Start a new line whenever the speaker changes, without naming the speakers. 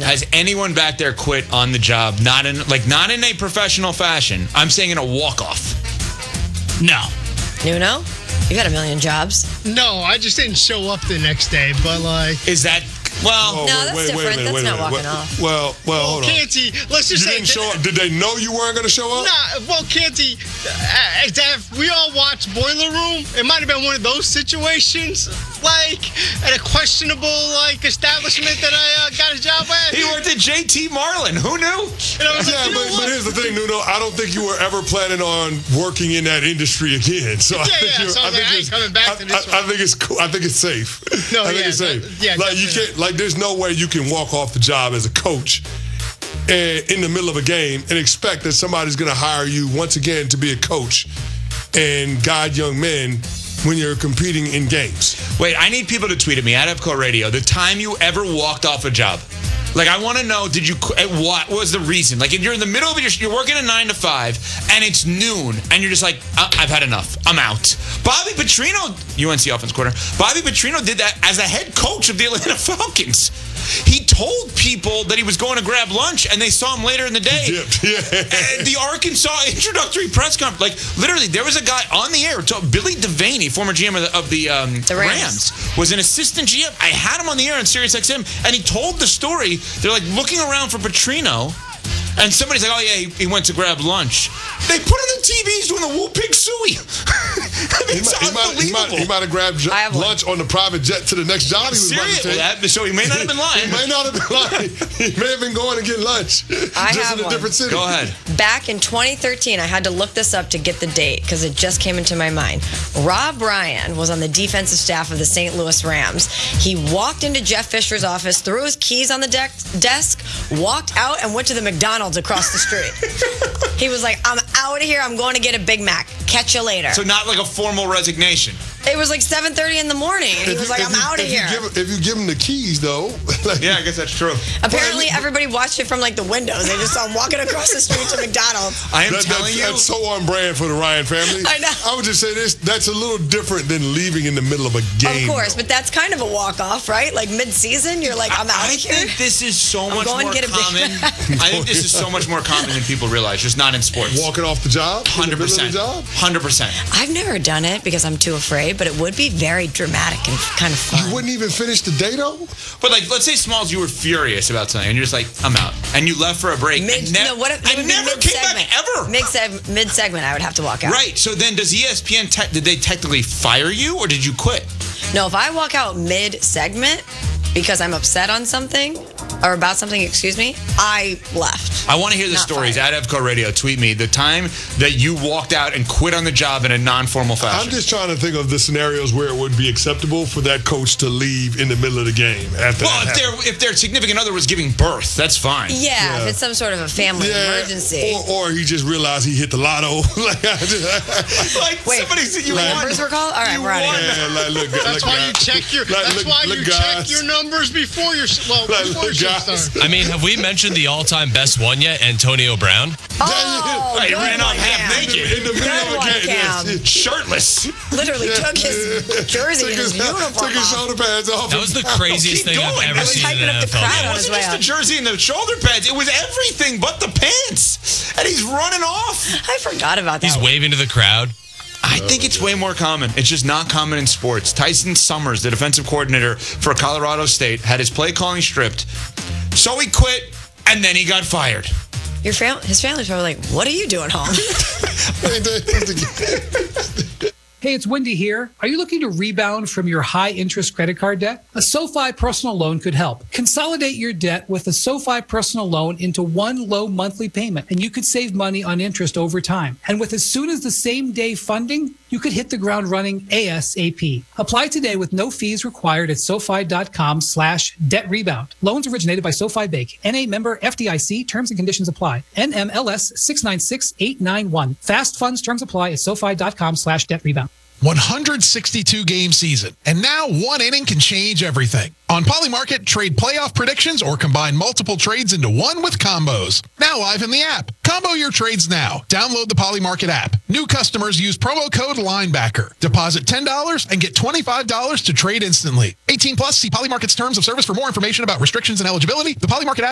Has anyone back there quit on the job? Not in a professional fashion. I'm saying in a walk-off.
No.
Nuno? You got a million jobs.
No, I just didn't show up the next day, but
Is that... Well,
no, that's different. That's not walking off.
Well, hold on.
Canty, let's just say...
Didn't show up. Did they know you weren't going to show up?
Nah, well, Canty, we all watched Boiler Room. It might have been one of those situations, at a questionable, establishment that I got a job at.
He worked at JT Marlin. Who knew?
But here's the thing, Nuno. I don't think you were ever planning on working in that industry again. So I ain't coming back to this one. I think it's cool. I think it's safe. I think it's safe. You can't. There's no way you can walk off the job as a coach in the middle of a game and expect that somebody's going to hire you once again to be a coach and guide young men when you're competing in games.
Wait, I need people to tweet at me at EFCO Radio the time you ever walked off a job. I want to know, what was the reason? If you're in the middle of it, you're working a 9 to 5, and it's noon, and you're just like, I've had enough. I'm out. Bobby Petrino, UNC offense coordinator, Bobby Petrino did that as a head coach of the Atlanta Falcons. He told people that he was going to grab lunch, and they saw him later in the day. The Arkansas introductory press conference, literally, there was a guy on the air, Billy Devaney, former GM of the Rams, was an assistant GM. I had him on the air on Sirius XM, and he told the story. They're looking around for Petrino, and somebody's like, oh yeah, he went to grab lunch. They put on the TVs doing the Woo Pig Suey. It's unbelievable.
He might have grabbed lunch on the private jet to the next job he was about to take.
So he may not have been lying.
He may not have been lying. He may have been going to get lunch. Just in a different city.
Go ahead.
Back in 2013, I had to look this up to get the date because it just came into my mind. Rob Ryan was on the defensive staff of the St. Louis Rams. He walked into Jeff Fisher's office, threw his keys on the desk, walked out, and went to the McDonald's across the street. He was like, I'm out of here. I'm going to get a Big Mac. Catch you later.
So not a formal resignation.
It was 7:30 in the morning. And he was like, I'm out of here.
If you give him the keys, though.
Yeah, I guess that's true.
Apparently, everybody watched it from the windows. They just saw him walking across the street to McDonald's.
I am telling you.
That's so on brand for the Ryan family.
I know.
I would just say this. That's a little different than leaving in the middle of a game.
Of course, but that's kind of a walk-off, right? Mid-season, you're like, I'm out of here.
I think this is so much more common. I think this is so much more common than people realize, just not in sports.
Walking off the job?
100%. 100%.
I've never done it because I'm too afraid, but it would be very dramatic and kind of fun.
You wouldn't even finish the day, though?
But, let's say, Smalls, you were furious about something, and you're just like, I'm out. And you left for a break. I never came back, ever.
Mid-segment, I would have to walk out.
Right. So then does ESPN, did they technically fire you, or did you quit?
No, if I walk out mid-segment because I'm upset on something, or about something, I left.
I want to hear the stories at EFCO Radio. Tweet me the time that you walked out and quit on the job in a non-formal fashion.
I'm just trying to think of the scenarios where it would be acceptable for that coach to leave in the middle of the game.
If their significant other was giving birth, that's fine.
Yeah, if it's some sort of a family emergency.
Or he just realized he hit the lotto.
Wait, numbers were called? All right, we're out of here.
That's why you check your check your numbers before your
have we mentioned the all-time best one yet, Antonio Brown?
Oh,
he ran off half naked
in the middle of a game,
shirtless.
Literally took his jersey and his uniform
took his shoulder pads off.
That was the craziest thing I've ever seen in the NFL.
It wasn't just the jersey and the shoulder pads. It was everything but the pants. And he's running off.
I forgot about that.
He's waving to the crowd.
I think it's way more common. It's just not common in sports. Tyson Summers, the defensive coordinator for Colorado State, had his play calling stripped. So he quit, and then he got fired.
His family's probably like, what are you doing home?
Hey, it's Wendy here. Are you looking to rebound from your high-interest credit card debt? A SoFi personal loan could help. Consolidate your debt with a SoFi personal loan into one low monthly payment, and you could save money on interest over time. And with as soon as the same day funding, you could hit the ground running ASAP. Apply today with no fees required at SoFi.com/debt rebound. Loans originated by SoFi Bank. NA member FDIC. Terms and conditions apply. NMLS 696891. Fast funds terms apply at SoFi.com/debt rebound.
162 game season, and now one inning can change everything. On Polymarket, trade playoff predictions or combine multiple trades into one with combos. Now live in the app. Combo your trades now. Download the Polymarket app. New customers use promo code LINEBACKER. Deposit $10 and get $25 to trade instantly. 18 plus, see Polymarket's terms of service for more information about restrictions and eligibility. The Polymarket app